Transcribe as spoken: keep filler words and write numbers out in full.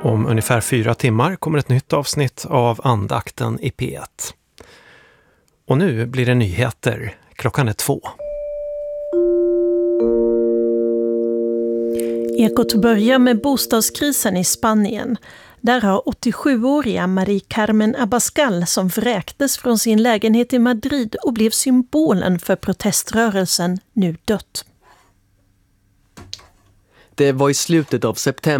Om ungefär fyra timmar kommer ett nytt avsnitt av Andakten i P ett. Och nu blir det nyheter. Klockan är två. Ekot börjar med bostadskrisen i Spanien. Där har åttiosjuåriga Marie Carmen Abascal, som vräktes från sin lägenhet i Madrid och blev symbolen för proteströrelsen, nu dött. Det var i slutet av september